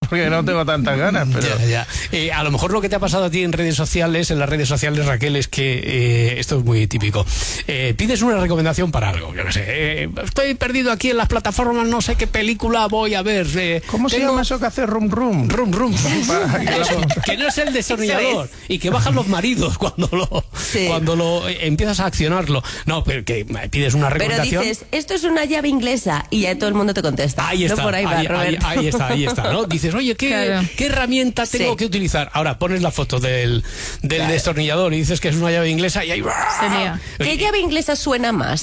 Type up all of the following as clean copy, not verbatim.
porque no tengo tantas ganas. Pero... A lo mejor lo que te ha pasado a ti en redes sociales, Raquel, es que esto es muy típico. Pides una recomendación para algo, yo qué sé. Estoy perdido aquí en las plataformas, no sé qué película voy a ver. ¿Cómo se llama eso que hace rum rum? Rum rum. Que no es el destornillador y que bajan los maridos cuando lo empiezas a accionarlo. No, pero que pides una recomendación. Pero dices, esto es una llave inglesa y ya todo el mundo te contesta. Ahí está, no por ahí va, ahí está, ¿no? Dices, oye, ¿qué herramienta tengo que utilizar? Ahora pones la foto del destornillador y dices que es una llave inglesa y ahí... ¿Qué llave inglesa suena más?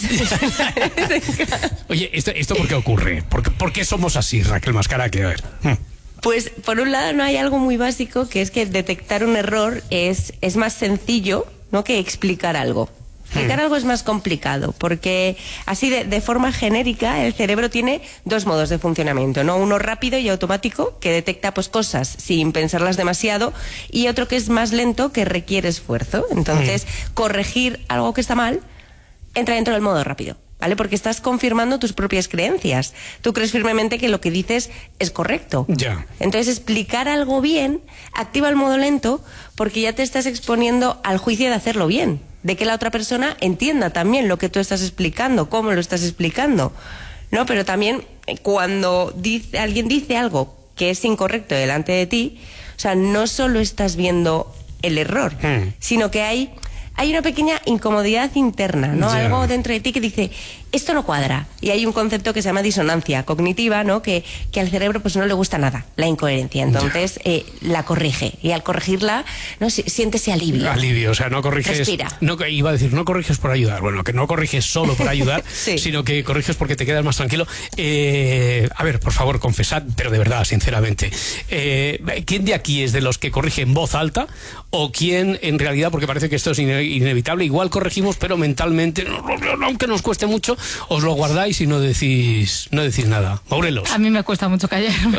Oye, ¿esto por qué ocurre? ¿Por qué somos así, Raquel Mascara? Que a ver... Pues por un lado no hay algo muy básico, que es que detectar un error es más sencillo, ¿no?, que explicar algo. Explicar algo es más complicado, porque así de forma genérica el cerebro tiene dos modos de funcionamiento, ¿no? Uno rápido y automático, que detecta pues cosas sin pensarlas demasiado, y otro que es más lento, que requiere esfuerzo. Entonces, corregir algo que está mal entra dentro del modo rápido, ¿vale? Porque estás confirmando tus propias creencias. Tú crees firmemente que lo que dices es correcto. Ya. Entonces, explicar algo bien activa el modo lento, porque ya te estás exponiendo al juicio de hacerlo bien, de que la otra persona entienda también lo que tú estás explicando, cómo lo estás explicando, ¿no? Pero también cuando alguien dice algo que es incorrecto delante de ti, o sea, no solo estás viendo el error, sino que hay una pequeña incomodidad interna, ¿no? Yeah. Algo dentro de ti que dice, esto no cuadra. Y hay un concepto que se llama disonancia cognitiva, ¿no? Que al cerebro pues no le gusta nada, la incoherencia. Entonces la corrige. Y al corregirla, ¿no?, siente ese alivio. Alivio, o sea, no corriges... Respira. Iba a decir, no corriges por ayudar. Bueno, que no corriges solo por ayudar, Sí. sino que corriges porque te quedas más tranquilo. A ver, por favor, confesad, pero de verdad, sinceramente. ¿Quién de aquí es de los que corrige en voz alta? ¿O quién, en realidad, porque parece que esto es inevitable, igual corregimos, pero mentalmente, aunque nos cueste mucho, os lo guardáis y no decís nada? Maurelos. A mí me cuesta mucho callarme.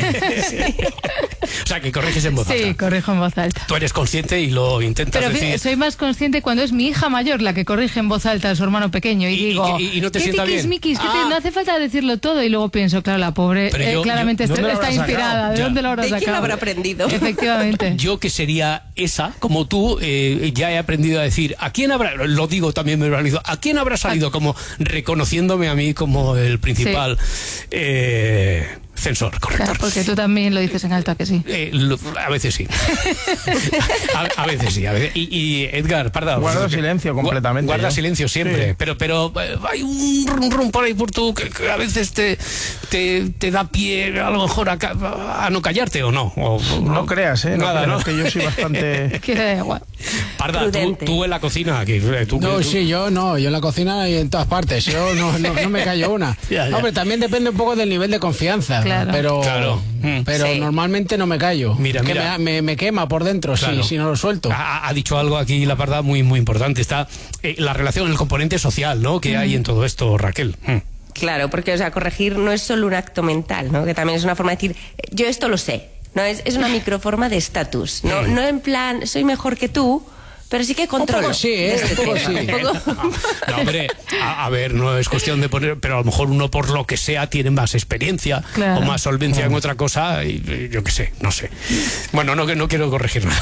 O sea, que corriges en voz alta. Sí, corrijo en voz alta. Tú eres consciente y lo intentas Pero decir. soy más consciente cuando es mi hija mayor la que corrige en voz alta a su hermano pequeño y digo, y no te sienta bien. Miquis, no hace falta decirlo todo, y luego pienso, claro, la pobre claramente está inspirada. ¿De dónde lo habrá sacado? ¿De quién lo habrá aprendido? Efectivamente. Yo, que sería esa, como tú, ya he aprendido a decir, ¿a quién habrá, lo digo también verbalizo, ¿a quién habrá salido como reconociéndome a mí como el principal censor, corrector? Claro, porque tú también lo dices en alto, ¿a que sí? A veces sí. a veces sí. Y Edgar, Parda. Guardo silencio completamente. Guarda ¿no? silencio siempre. Sí. Pero hay un rum por ahí por tú que a veces te da pie a lo mejor a no callarte, ¿o no. No creas, Nada, no, ¿no? que yo soy bastante... Que da igual. Parda, tú en la cocina. Yo en la cocina y en todas partes. Yo no me callo una. Ya. Hombre, también depende un poco del nivel de confianza. Claro. Pero Sí. normalmente no me callo. Mira. Me quema por dentro, Claro. si no lo suelto. Ha dicho algo aquí la Parda muy, muy importante. Está la relación, el componente social, ¿no?, que hay en todo esto, Raquel. Claro, porque, o sea, corregir no es solo un acto mental, ¿no? Que también es una forma de decir, yo esto lo sé, ¿no? Es una microforma de estatus, no en plan, soy mejor que tú, pero sí que controlo. Un poco sí, este un poco tema, sí. un poco... No, hombre, a ver, no es cuestión de poner, pero a lo mejor uno, por lo que sea, tiene más experiencia, claro, o más solvencia en otra cosa, y yo qué sé, no sé. Bueno, no quiero corregir nada.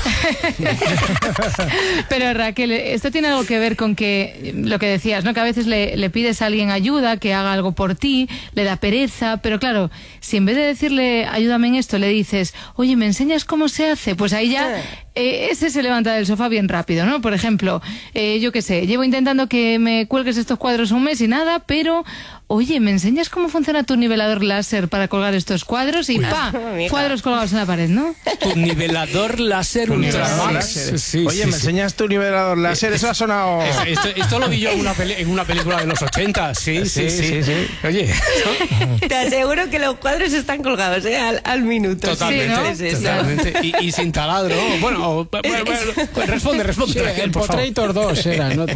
Pero Raquel, esto tiene algo que ver con que lo que decías, ¿no? Que a veces le pides a alguien ayuda, que haga algo por ti, le da pereza, pero claro, si en vez de decirle ayúdame en esto, le dices, oye, ¿me enseñas cómo se hace? Pues ahí ya ese se levanta del sofá bien rápido, ¿no? Por ejemplo, yo qué sé, llevo intentando que me cuelgues estos cuadros un mes y nada, pero oye, ¿me enseñas cómo funciona tu nivelador láser para colgar estos cuadros? Y ¡pa! Cuadros colgados en la pared, ¿no? Tu nivelador láser Ultramax. Sí, Oye, ¿me enseñas tu nivelador láser? Eso ha sonado... Esto lo vi yo en una película de los 80. Sí. Oye. Te aseguro que los cuadros están colgados, al minuto. Totalmente. Sí, ¿no? Totalmente. Y sin taladro. Bueno, responde. Sí, Raquel, el por favor. Potrator 2 era, ¿no?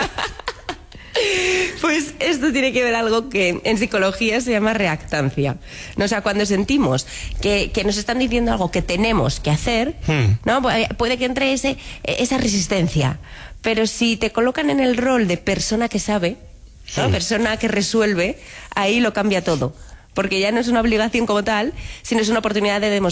Pues esto tiene que ver algo que en psicología se llama reactancia. ¿No? O sea, cuando sentimos que nos están diciendo algo que tenemos que hacer, ¿no? Puede que entre esa resistencia. Pero si te colocan en el rol de persona que sabe, ¿no? Persona que resuelve, ahí lo cambia todo. Porque ya no es una obligación como tal, sino es una oportunidad de demostrar